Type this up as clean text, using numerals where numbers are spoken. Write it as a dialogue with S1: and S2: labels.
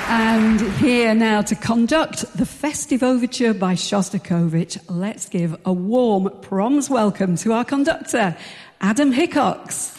S1: And here now to conduct the festive overture by Shostakovich, let's give a warm proms welcome to our conductor, Adam Hickox.